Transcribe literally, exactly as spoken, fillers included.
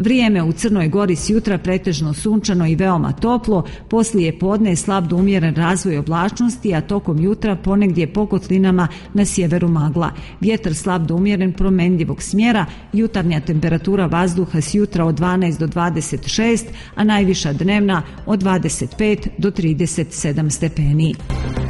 Vrijeme u Crnoj Gori s jutra pretežno sunčano i veoma toplo, poslije podne slab do umjeren razvoj oblačnosti, a tokom jutra ponegdje po kotlinama na sjeveru magla. Vjetar slab do umjeren promenljivog smjera, jutarnja temperatura vazduha s jutra od dvanaest do dvadeset šest, a najviša dnevna od dvadeset pet do trideset sedam stepeni.